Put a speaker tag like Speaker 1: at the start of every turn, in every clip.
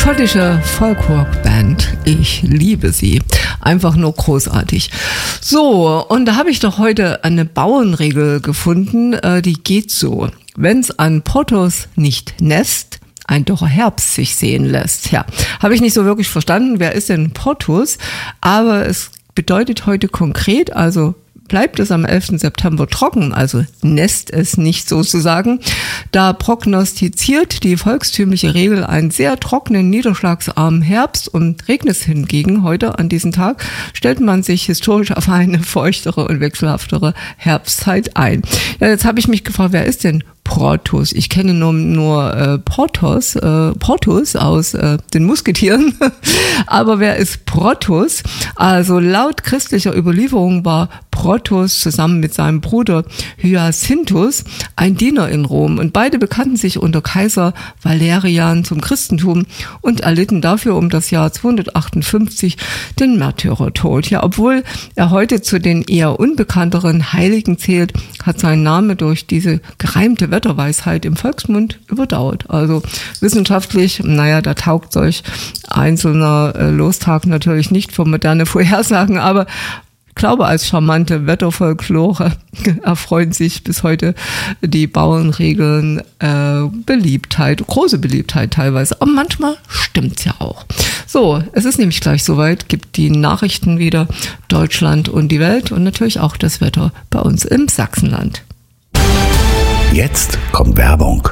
Speaker 1: schottische Folkrock-Band. Ich liebe sie. Einfach nur großartig. So, und da habe ich doch heute eine Bauernregel gefunden, die geht so. Wenn's an Porthos nicht nässt, ein docher Herbst sich sehen lässt. Ja, habe ich nicht so wirklich verstanden, wer ist denn Porthos? Aber es bedeutet heute konkret, also bleibt es am 11. September trocken, also nässt es nicht sozusagen. Da prognostiziert die volkstümliche Regel einen sehr trockenen, niederschlagsarmen Herbst und regnet es hingegen heute an diesem Tag, stellt man sich historisch auf eine feuchtere und wechselhaftere Herbstzeit ein. Ja, jetzt habe ich mich gefragt, wer ist denn Porthos? Ich kenne nur Porthos aus den Musketieren. Aber wer ist Porthos? Also laut christlicher Überlieferung war Porthos zusammen mit seinem Bruder Hyacinthus ein Diener in Rom. Und beide bekannten sich unter Kaiser Valerian zum Christentum und erlitten dafür um das Jahr 258 den Märtyrertod. Ja, obwohl er heute zu den eher unbekannteren Heiligen zählt, hat sein Name durch diese gereimte Wetterweisheit im Volksmund überdauert. Also wissenschaftlich, da taugt solch einzelner Lostag natürlich nicht für moderne Vorhersagen, aber ich glaube, als charmante Wetterfolklore erfreuen sich bis heute die Bauernregeln große Beliebtheit teilweise. Aber manchmal stimmt's ja auch. So, es ist nämlich gleich soweit, gibt die Nachrichten wieder, Deutschland und die Welt und natürlich auch das Wetter bei uns im Sachsenland.
Speaker 2: Jetzt kommt Werbung.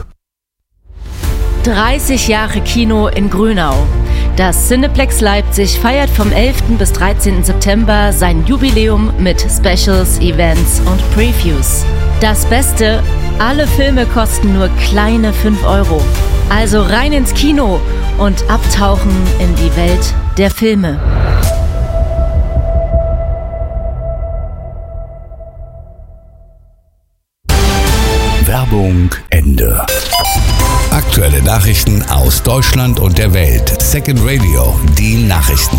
Speaker 3: 30 Jahre Kino in Grünau. Das Cineplex Leipzig feiert vom 11. bis 13. September sein Jubiläum mit Specials, Events und Previews. Das Beste, alle Filme kosten nur kleine 5 €. Also rein ins Kino und abtauchen in die Welt der Filme.
Speaker 2: Werbung Ende. Aktuelle Nachrichten aus Deutschland und der Welt. Second Radio, die Nachrichten.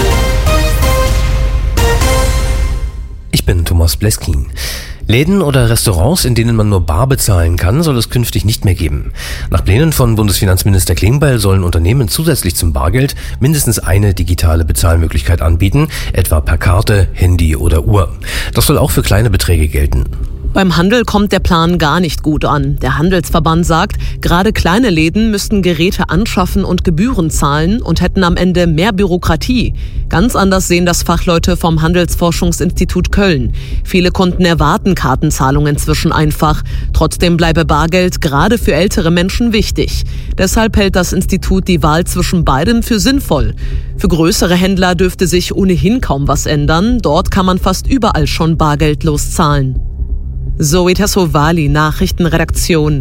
Speaker 4: Ich bin Thomas Bleskin. Läden oder Restaurants, in denen man nur bar bezahlen kann, soll es künftig nicht mehr geben. Nach Plänen von Bundesfinanzminister Klingbeil sollen Unternehmen zusätzlich zum Bargeld mindestens eine digitale Bezahlmöglichkeit anbieten, etwa per Karte, Handy oder Uhr. Das soll auch für kleine Beträge gelten.
Speaker 5: Beim Handel kommt der Plan gar nicht gut an. Der Handelsverband sagt, gerade kleine Läden müssten Geräte anschaffen und Gebühren zahlen und hätten am Ende mehr Bürokratie. Ganz anders sehen das Fachleute vom Handelsforschungsinstitut Köln. Viele Kunden erwarten Kartenzahlungen inzwischen einfach. Trotzdem bleibe Bargeld gerade für ältere Menschen wichtig. Deshalb hält das Institut die Wahl zwischen beidem für sinnvoll. Für größere Händler dürfte sich ohnehin kaum was ändern. Dort kann man fast überall schon bargeldlos zahlen. Zoe Tassovali, Nachrichtenredaktion.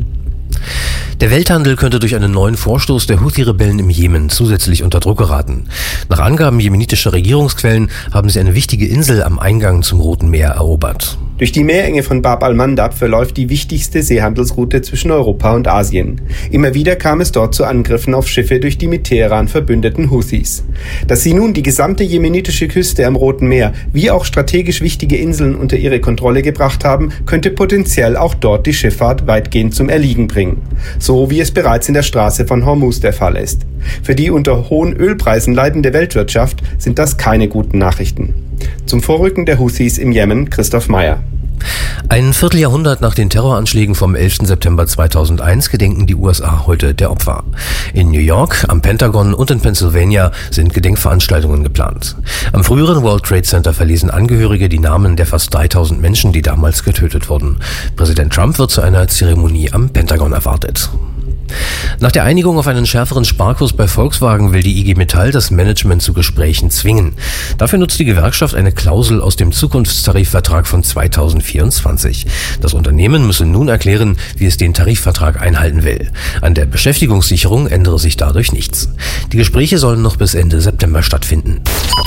Speaker 4: Der Welthandel könnte durch einen neuen Vorstoß der Houthi-Rebellen im Jemen zusätzlich unter Druck geraten. Nach Angaben jemenitischer Regierungsquellen haben sie eine wichtige Insel am Eingang zum Roten Meer erobert.
Speaker 6: Durch die Meerenge von Bab al-Mandab verläuft die wichtigste Seehandelsroute zwischen Europa und Asien. Immer wieder kam es dort zu Angriffen auf Schiffe durch die mit Teheran verbündeten Houthis. Dass sie nun die gesamte jemenitische Küste am Roten Meer wie auch strategisch wichtige Inseln unter ihre Kontrolle gebracht haben, könnte potenziell auch dort die Schifffahrt weitgehend zum Erliegen bringen. So wie es bereits in der Straße von Hormuz der Fall ist. Für die unter hohen Ölpreisen leidende Weltwirtschaft sind das keine guten Nachrichten. Zum Vorrücken der Houthis im Jemen, Christoph Meyer.
Speaker 4: Ein Vierteljahrhundert nach den Terroranschlägen vom 11. September 2001 gedenken die USA heute der Opfer. In New York, am Pentagon und in Pennsylvania sind Gedenkveranstaltungen geplant. Am früheren World Trade Center verlesen Angehörige die Namen der fast 3000 Menschen, die damals getötet wurden. Präsident Trump wird zu einer Zeremonie am Pentagon erwartet. Nach der Einigung auf einen schärferen Sparkurs bei Volkswagen will die IG Metall das Management zu Gesprächen zwingen. Dafür nutzt die Gewerkschaft eine Klausel aus dem Zukunftstarifvertrag von 2024. Das Unternehmen müsse nun erklären, wie es den Tarifvertrag einhalten will. An der Beschäftigungssicherung ändere sich dadurch nichts. Die Gespräche sollen noch bis Ende September stattfinden.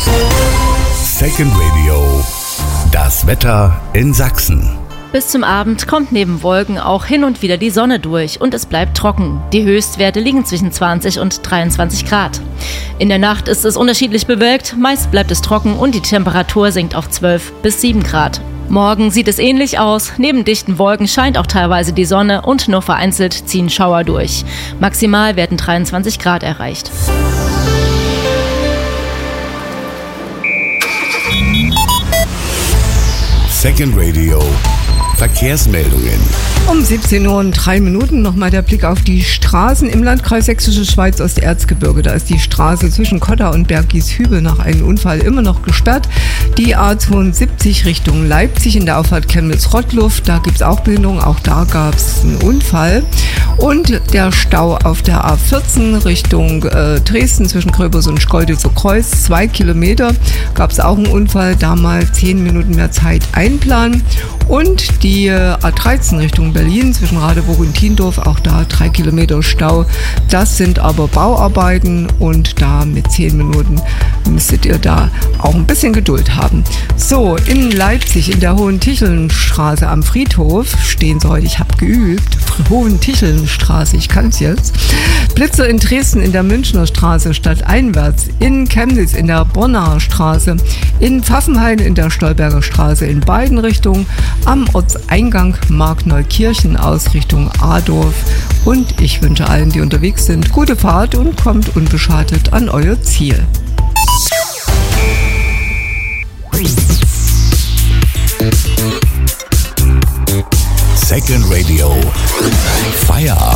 Speaker 2: Second Radio, das Wetter in Sachsen.
Speaker 3: Bis zum Abend kommt neben Wolken auch hin und wieder die Sonne durch und es bleibt trocken. Die Höchstwerte liegen zwischen 20 und 23 Grad. In der Nacht ist es unterschiedlich bewölkt, meist bleibt es trocken und die Temperatur sinkt auf 12 bis 7 Grad. Morgen sieht es ähnlich aus. Neben dichten Wolken scheint auch teilweise die Sonne und nur vereinzelt ziehen Schauer durch. Maximal werden 23 Grad erreicht.
Speaker 2: Second Radio Verkehrsmeldungen.
Speaker 1: Um 17:03 Uhr nochmal der Blick auf die Straßen im Landkreis Sächsische Schweiz Osterzgebirge. Da ist die Straße zwischen Kotter und Bergieshübel nach einem Unfall immer noch gesperrt. Die A72 Richtung Leipzig in der Auffahrt Chemnitz-Rottluft, da gibt es auch Behinderung, auch da gab es einen Unfall. Und der Stau auf der A14 Richtung Dresden zwischen Gröbers und Schkeuditzer Kreuz, 2 Kilometer, gab es auch einen Unfall, da mal 10 Minuten mehr Zeit einplanen. Und die A13 Richtung Berlin zwischen Radeburg und Tiendorf, auch da 3 Kilometer Stau. Das sind aber Bauarbeiten und da mit 10 Minuten müsstet ihr da auch ein bisschen Geduld haben. So, in Leipzig in der Hohentichelnstraße am Friedhof stehen sie heute, ich habe geübt, Hohentichelnstraße, ich kann es jetzt. Blitzer in Dresden in der Münchner Straße stadteinwärts, in Chemnitz in der Bonnaer Straße, in Pfaffenhain in der Stolberger Straße in beiden Richtungen, am Ortseingang Markneukirchen aus Richtung Adorf. Und ich wünsche allen, die unterwegs sind, gute Fahrt und kommt unbeschadet an euer Ziel.
Speaker 2: Second Radio Feierabend.